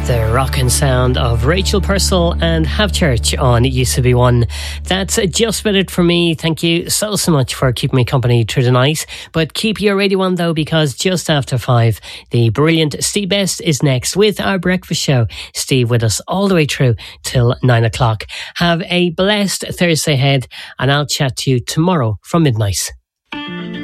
The rockin' sound of Rachel Purcell and Have Church on UCB1. That's just about it for me. Thank you so much for keeping me company through the night. But keep your radio on though, because just after 5, the brilliant Steve Best is next with our breakfast show. Steve with us all the way through till 9 o'clock. Have a blessed Thursday ahead, and I'll chat to you tomorrow from midnight.